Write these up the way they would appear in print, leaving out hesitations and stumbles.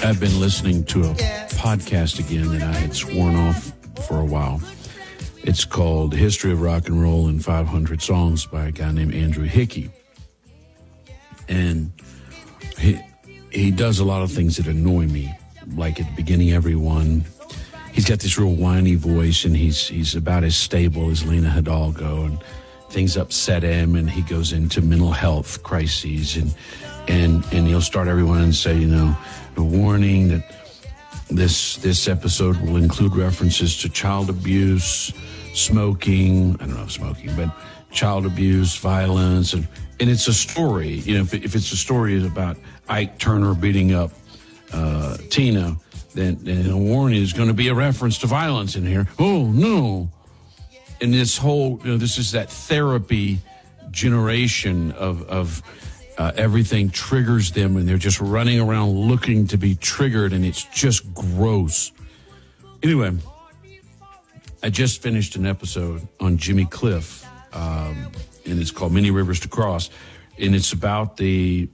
I've been listening to a podcast again that I had sworn off for a while. It's called History of Rock and Roll in 500 Songs by a guy named Andrew Hickey. And he does a lot of things that annoy me. Like at the beginning, everyone, he's got this real whiny voice, and he's about as stable as Lena Hidalgo, and things upset him, and he goes into mental health crises, and he'll start everyone and say, a warning that this episode will include references to child abuse, smoking, I don't know if smoking, but child abuse, violence, and it's a story. If it's a story about Ike Turner beating up Tina, then a warning is going to be a reference to violence in here. Oh, no. And this whole, this is that therapy generation of everything triggers them, and they're just running around looking to be triggered, and it's just gross. Anyway, I just finished an episode on Jimmy Cliff, and it's called Many Rivers to Cross, and it's about the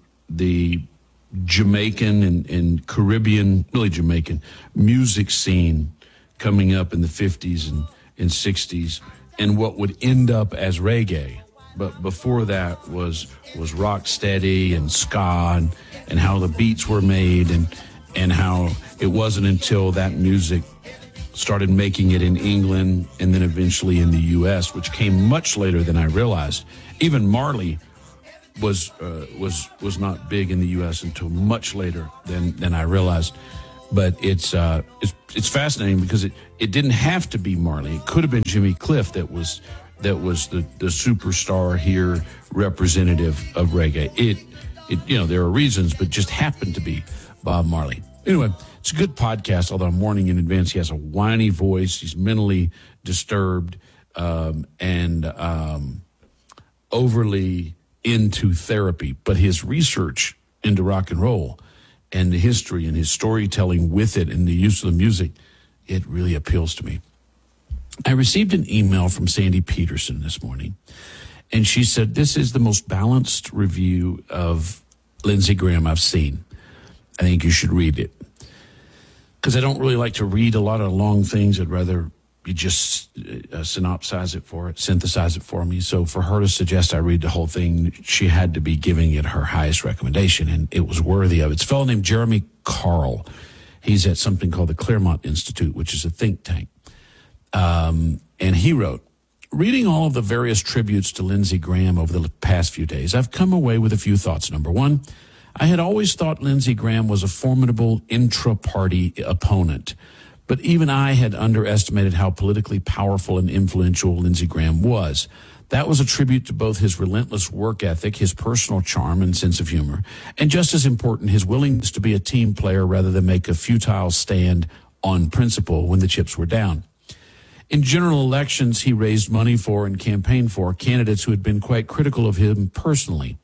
Jamaican and Caribbean, really Jamaican, music scene coming up in the 50s and 60s, and what would end up as reggae. But before that was rock steady and ska, and how the beats were made, and how it wasn't until that music started making it in England and then eventually in the U.S., which came much later than I realized. Even Marley was not big in the U.S. until much later than I realized. But it's fascinating because it didn't have to be Marley. It could have been Jimmy Cliff that was the superstar here, representative of reggae. It there are reasons, but just happened to be Bob Marley. Anyway, it's a good podcast, although I'm warning in advance. He has a whiny voice. He's mentally disturbed and overly into therapy. But his research into rock and roll and the history and his storytelling with it and the use of the music, it really appeals to me. I received an email from Sandy Peterson this morning, and she said, this is the most balanced review of Lindsey Graham I've seen. I think you should read it. Because I don't really like to read a lot of long things. I'd rather you just synthesize it for me. So for her to suggest I read the whole thing, she had to be giving it her highest recommendation, and it was worthy of it. It's a fellow named Jeremy Carl. He's at something called the Claremont Institute, which is a think tank. And he wrote, reading all of the various tributes to Lindsey Graham over the past few days, I've come away with a few thoughts. Number one, I had always thought Lindsey Graham was a formidable intra-party opponent, but even I had underestimated how politically powerful and influential Lindsey Graham was. That was a tribute to both his relentless work ethic, his personal charm and sense of humor, and just as important, his willingness to be a team player rather than make a futile stand on principle when the chips were down. In general elections, he raised money for and campaigned for candidates who had been quite critical of him personally.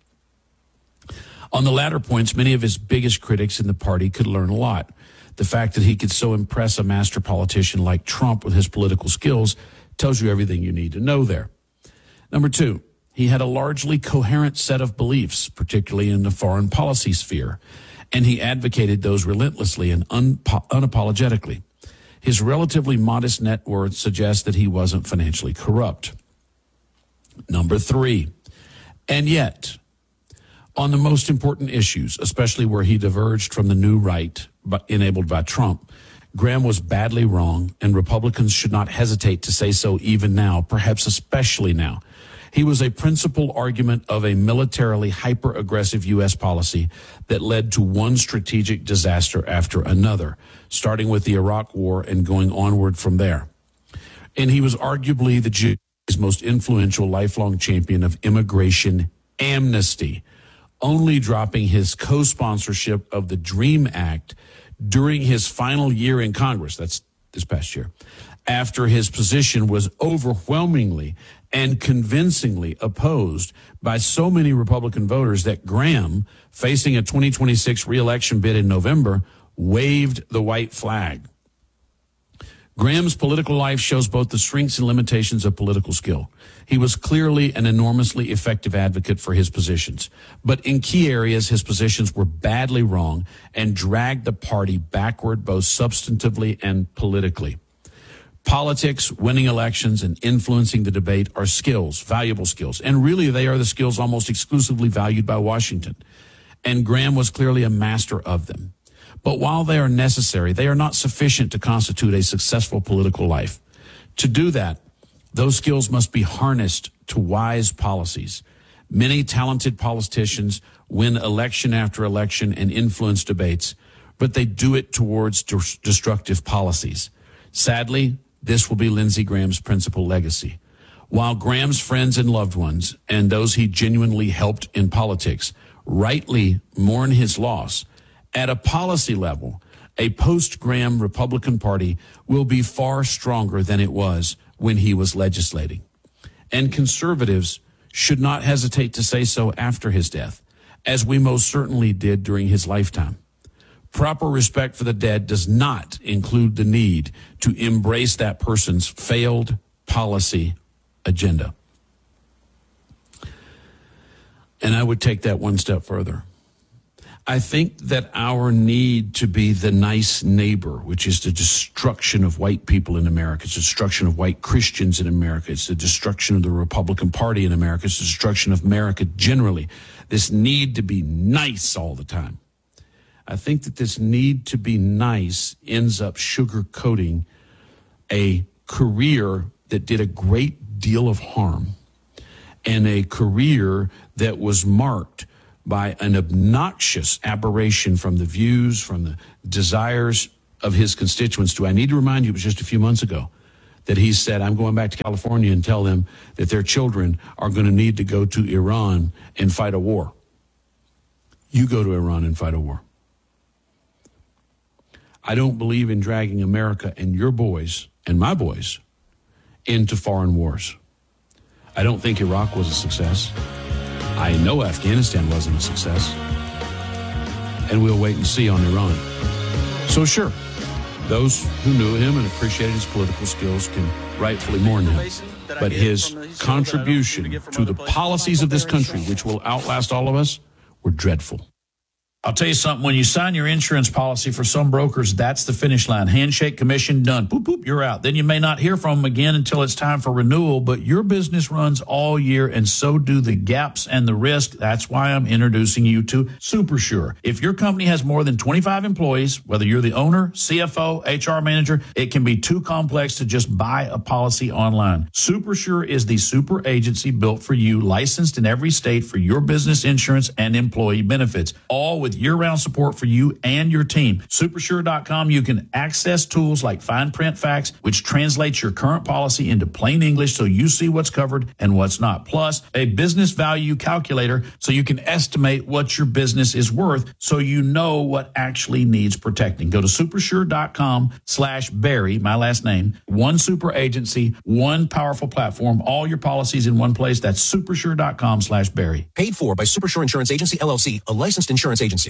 On the latter points, many of his biggest critics in the party could learn a lot. The fact that he could so impress a master politician like Trump with his political skills tells you everything you need to know there. Number two, he had a largely coherent set of beliefs, particularly in the foreign policy sphere, and he advocated those relentlessly and unapologetically. His relatively modest net worth suggests that he wasn't financially corrupt. Number three, and yet, on the most important issues, especially where he diverged from the new right enabled by Trump, Graham was badly wrong, and Republicans should not hesitate to say so even now, perhaps especially now. He was a principal argument of a militarily hyper-aggressive U.S. policy that led to one strategic disaster after another, starting with the Iraq War and going onward from there. And he was arguably the Jew's most influential lifelong champion of immigration amnesty, only dropping his co-sponsorship of the DREAM Act during his final year in Congress, that's this past year, after his position was overwhelmingly and convincingly opposed by so many Republican voters that Graham, facing a 2026 re-election bid in November, waved the white flag. Graham's political life shows both the strengths and limitations of political skill. He was clearly an enormously effective advocate for his positions, but in key areas, his positions were badly wrong and dragged the party backward both substantively and politically. Politics, winning elections, and influencing the debate are skills, valuable skills, and really they are the skills almost exclusively valued by Washington. And Graham was clearly a master of them. But while they are necessary, they are not sufficient to constitute a successful political life. To do that, those skills must be harnessed to wise policies. Many talented politicians win election after election and influence debates, but they do it towards destructive policies. Sadly, this will be Lindsey Graham's principal legacy. While Graham's friends and loved ones and those he genuinely helped in politics rightly mourn his loss, at a policy level, a post-Graham Republican Party will be far stronger than it was when he was legislating. And conservatives should not hesitate to say so after his death, as we most certainly did during his lifetime. Proper respect for the dead does not include the need to embrace that person's failed policy agenda. And I would take that one step further. I think that our need to be the nice neighbor, which is the destruction of white people in America, it's the destruction of white Christians in America, it's the destruction of the Republican Party in America, it's the destruction of America generally, this need to be nice all the time. I think that this need to be nice ends up sugarcoating a career that did a great deal of harm and a career that was marked by an obnoxious aberration from the views, from the desires of his constituents. Do I need to remind you, it was just a few months ago that he said, I'm going back to California and tell them that their children are going to need to go to Iran and fight a war. You go to Iran and fight a war. I don't believe in dragging America and your boys and my boys into foreign wars. I don't think Iraq was a success. I know Afghanistan wasn't a success. And we'll wait and see on Iran. So sure, those who knew him and appreciated his political skills can rightfully mourn him. But his contribution to the policies of this country, which will outlast all of us, were dreadful. I'll tell you something, when you sign your insurance policy for some brokers, that's the finish line. Handshake, commission, done. Boop, boop, you're out. Then you may not hear from them again until it's time for renewal, but your business runs all year, and so do the gaps and the risk. That's why I'm introducing you to SuperSure. If your company has more than 25 employees, whether you're the owner, CFO, HR manager, it can be too complex to just buy a policy online. SuperSure is the super agency built for you, licensed in every state for your business insurance and employee benefits, all with year-round support for you and your team. Supersure.com, you can access tools like fine print facts, which translates your current policy into plain English so you see what's covered and what's not. Plus, a business value calculator so you can estimate what your business is worth so you know what actually needs protecting. Go to supersure.com/Barry, my last name. One super agency, one powerful platform, all your policies in one place. That's supersure.com/Barry. Paid for by Supersure Insurance Agency, LLC, a licensed insurance agency.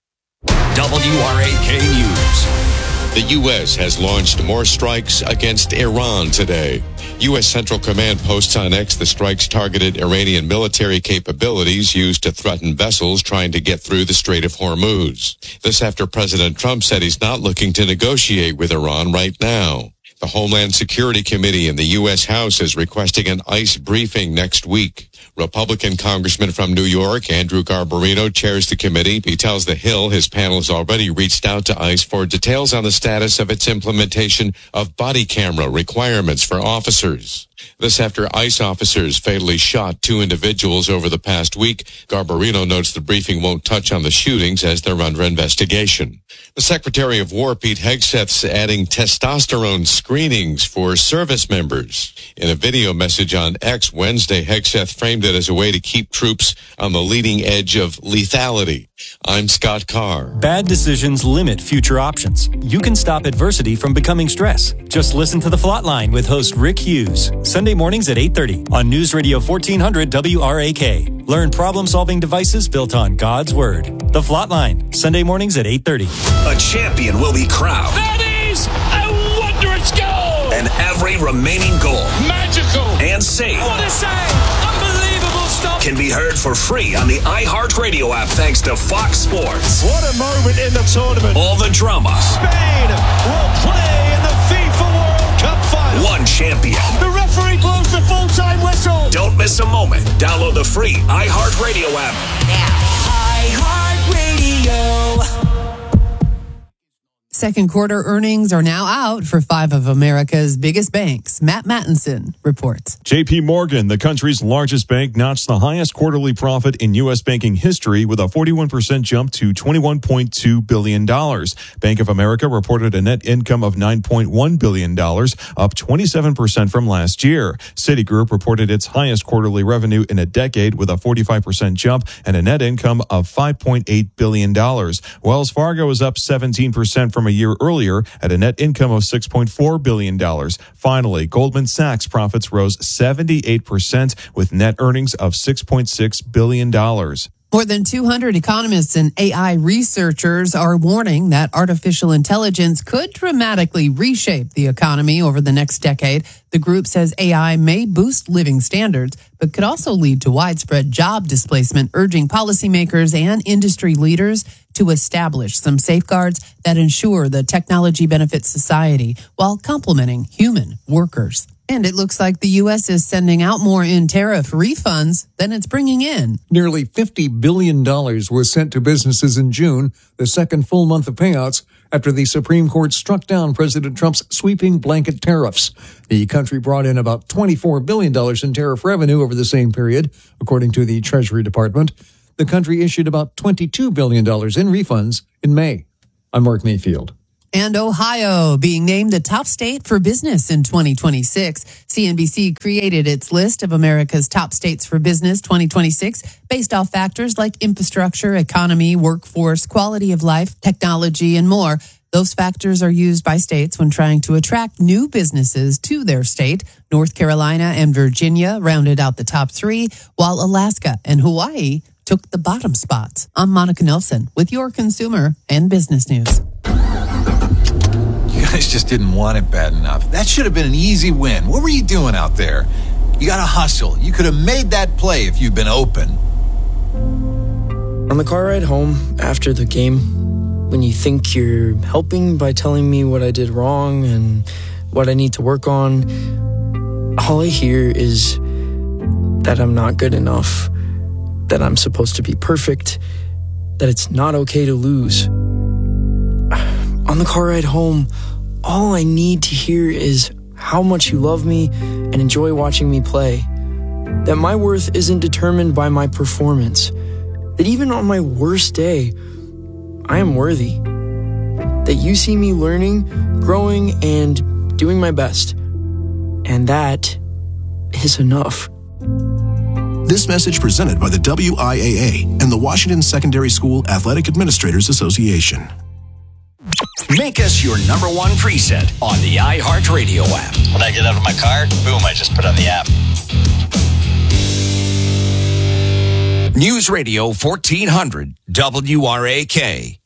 WRAK News. The U.S. has launched more strikes against Iran today. U.S. Central Command posts on X the strikes targeted Iranian military capabilities used to threaten vessels trying to get through the Strait of Hormuz. This after President Trump said he's not looking to negotiate with Iran right now. The Homeland Security Committee in the U.S. House is requesting an ICE briefing next week. Republican Congressman from New York, Andrew Garbarino, chairs the committee. He tells The Hill his panel has already reached out to ICE for details on the status of its implementation of body camera requirements for officers. This after ICE officers fatally shot 2 individuals over the past week. Garbarino notes the briefing won't touch on the shootings as they're under investigation. The Secretary of War, Pete Hegseth's adding testosterone screenings for service members. In a video message on X Wednesday, Hegseth framed it as a way to keep troops on the leading edge of lethality. I'm Scott Carr. Bad decisions limit future options. You can stop adversity from becoming stress. Just listen to The Flatline with host Rick Hughes. Sunday mornings at 8:30 on News Radio 1400 WRAK. Learn problem-solving devices built on God's Word. The Flatline, Sunday mornings at 8:30. A champion will be crowned. That is a wondrous Let's go! And every remaining goal. Magical! And save. What a save! Unbelievable stop! Can be heard for free on the iHeartRadio app thanks to Fox Sports. What a moment in the tournament. All the drama. Spain will play in the FIFA World Cup final. One champion. The referee blows the full-time whistle. Don't miss a moment. Download the free iHeartRadio app now. iHeartRadio. Second quarter earnings are now out for 5 of America's biggest banks. Matt Mattinson reports. J.P. Morgan, the country's largest bank, notched the highest quarterly profit in U.S. banking history with a 41% jump to $21.2 billion. Bank of America reported a net income of $9.1 billion, up 27% from last year. Citigroup reported its highest quarterly revenue in a decade with a 45% jump and a net income of $5.8 billion. Wells Fargo is up 17% from a year earlier at a net income of $6.4 billion. Finally, Goldman Sachs profits rose 78% with net earnings of $6.6 billion. More than 200 economists and AI researchers are warning that artificial intelligence could dramatically reshape the economy over the next decade. The group says AI may boost living standards, but could also lead to widespread job displacement, urging policymakers and industry leaders to establish some safeguards that ensure the technology benefits society while complementing human workers. And it looks like the U.S. is sending out more in tariff refunds than it's bringing in. Nearly $50 billion was sent to businesses in June, the second full month of payouts, after the Supreme Court struck down President Trump's sweeping blanket tariffs. The country brought in about $24 billion in tariff revenue over the same period, according to the Treasury Department. The country issued about $22 billion in refunds in May. I'm Mark Mayfield. And Ohio being named the top state for business in 2026. CNBC created its list of America's top states for business 2026 based off factors like infrastructure, economy, workforce, quality of life, technology, and more. Those factors are used by states when trying to attract new businesses to their state. North Carolina and Virginia rounded out the top 3, while Alaska and Hawaii took the bottom spots. I'm Monica Nelson with your consumer and business news. You guys just didn't want it bad enough. That should have been an easy win. What were you doing out there? You got to hustle. You could have made that play if you'd been open. On the car ride home after the game, when you think you're helping by telling me what I did wrong and what I need to work on, all I hear is that I'm not good enough, that I'm supposed to be perfect, that it's not okay to lose. On the car ride home, all I need to hear is how much you love me and enjoy watching me play. That my worth isn't determined by my performance. That even on my worst day, I am worthy. That you see me learning, growing, and doing my best. And that is enough. This message presented by the WIAA and the Washington Secondary School Athletic Administrators Association. Make us your number one preset on the iHeartRadio app. When I get out of my car, boom, I just put on the app. News Radio 1400 WRAK.